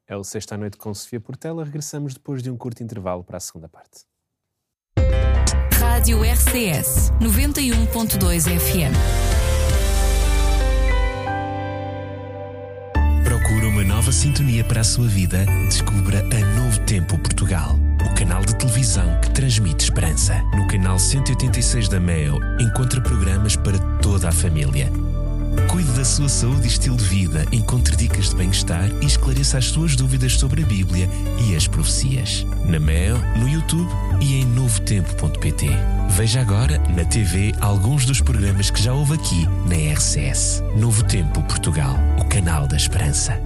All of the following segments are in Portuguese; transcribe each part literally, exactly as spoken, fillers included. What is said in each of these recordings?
É o Sexta à Noite com Sofia Portela. Regressamos depois de um curto intervalo para a segunda parte. Rádio R C S noventa e um ponto dois F M. Procura uma nova sintonia para a sua vida? Descubra a Novo Tempo Portugal, o canal de televisão que transmite esperança. No canal cento e oitenta e seis da Meo, encontra programas para toda a família. Cuide da sua saúde e estilo de vida, encontre dicas de bem-estar e esclareça as suas dúvidas sobre a Bíblia e as profecias. Na Meo, no YouTube e em novo tempo ponto pt. Veja agora na T V alguns dos programas que já houve aqui na R C S. Novo Tempo Portugal, o canal da esperança.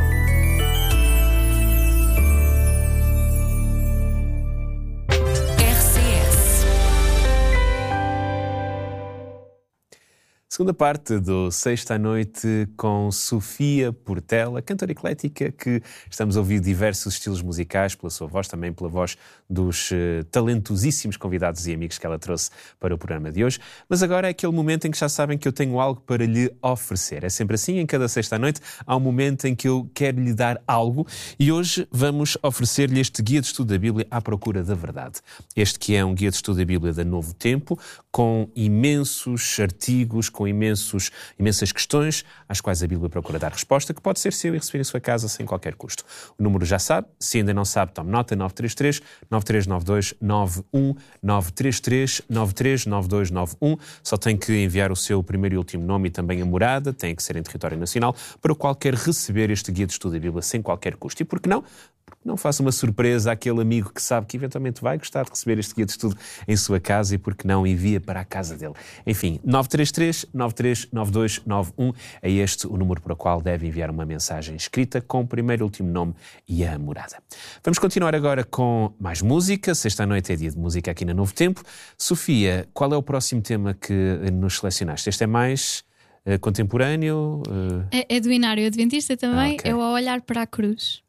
Segunda parte do Sexta à Noite com Sofia Portela, cantora eclética que estamos a ouvir diversos estilos musicais pela sua voz, também pela voz dos uh, talentosíssimos convidados e amigos que ela trouxe para o programa de hoje. Mas agora é aquele momento em que já sabem que eu tenho algo para lhe oferecer. É sempre assim, em cada Sexta à Noite há um momento em que eu quero lhe dar algo e hoje vamos oferecer-lhe este guia de estudo da Bíblia à procura da verdade. Este que é um guia de estudo da Bíblia da Novo Tempo, com imensos artigos, com imensos, imensas questões às quais a Bíblia procura dar resposta, que pode ser seu e receber em sua casa sem qualquer custo. O número já sabe, se ainda não sabe, tome nota: nove três três, nove três nove dois, nove um, nove três três, nove três nove dois nove um. Só tem que enviar o seu primeiro e último nome e também a morada, tem que ser em território nacional, para o qual quer receber este guia de estudo da Bíblia sem qualquer custo. E por que não? Não faça uma surpresa àquele amigo que sabe que eventualmente vai gostar de receber este guia de estudo em sua casa e, por que não, envia para a casa dele. Enfim, nove três três, nove três nove dois nove um é este o número para o qual deve enviar uma mensagem escrita com o primeiro e último nome e a morada. Vamos continuar agora com mais música. Sexta à noite é dia de música aqui na Novo Tempo. Sofia, qual é o próximo tema que nos selecionaste? Este é mais uh, contemporâneo? Uh... É, é do Inário Adventista também, Ah, okay. É o Olhar para a Cruz.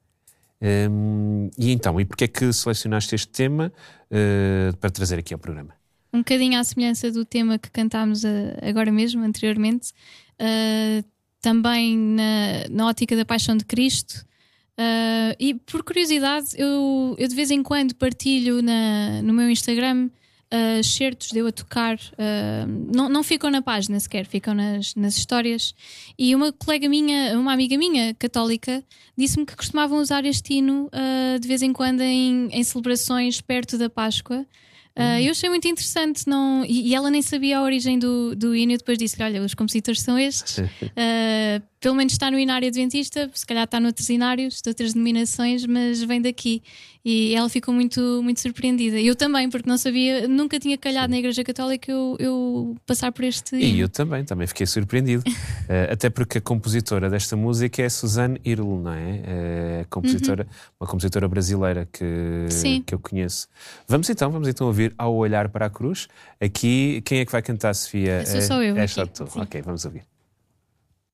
Um, e então, e porquê é que selecionaste este tema uh, para trazer aqui ao programa? Um bocadinho à semelhança do tema que cantámos uh, agora mesmo, anteriormente, uh, também na, na ótica da paixão de Cristo. Uh, e por curiosidade, eu, eu de vez em quando partilho na, no meu Instagram Uh, certos de eu a tocar, uh, não, não ficam na página sequer, ficam nas, nas histórias. E uma colega minha, uma amiga minha católica, disse-me que costumavam usar este hino uh, de vez em quando em, em celebrações perto da Páscoa. Uh, eu achei muito interessante, não, e, e ela nem sabia a origem do, do hino. E depois disse-lhe: olha, os compositores são estes, uh, pelo menos está no Inário Adventista, se calhar está noutros inários de outras denominações, mas vem daqui. E ela ficou muito, muito surpreendida. Eu também, porque não sabia, nunca tinha calhado Sim. na Igreja Católica eu, eu passar por este hino. E eu também, também fiquei surpreendido. uh, até porque a compositora desta música é Suzanne Irle, não é? Uh, compositora, uhum. Uma compositora brasileira que, que eu conheço. Vamos então, vamos então ouvir Ao Olhar para a Cruz. Aqui, quem é que vai cantar, Sofia? Sou só eu. É aqui. só tu. Sim. Ok, vamos ouvir.